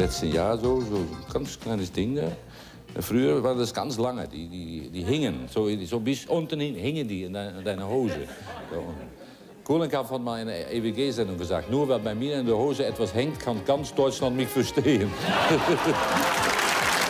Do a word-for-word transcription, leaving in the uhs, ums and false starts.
letzten Jahr so, so ein ganz kleines Ding da. Früher war das ganz lange, die, die, die hingen, so, so bis unten hin hingen die in deiner, in deiner Hose. So. Kohlenkamp hat mal in einer E W G-Sendung gesagt, nur weil bei mir in der Hose etwas hängt, kann ganz Deutschland mich verstehen.